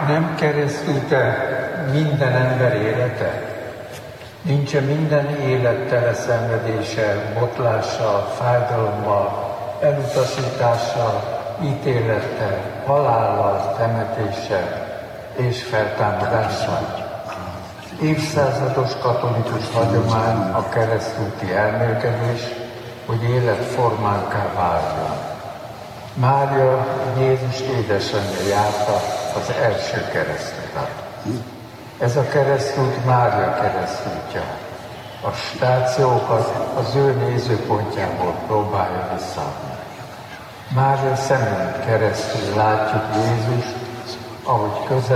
Nem keresztül-e minden ember élete? Nincs minden élet tele szenvedéssel, botlással, fájdalommal, elutasítással, ítélettel, halállal, temetéssel és feltámadással? Évszázados katolikus hagyomány a keresztúti elmélkedés, hogy életformánká váljon. Mária, Jézus édesanyja járta az első keresztutat. Ez a keresztút Mária keresztútja. A stációkat az ő nézőpontjából próbálja visszaadni. Mária szemén keresztül látjuk Jézust, ahogy közel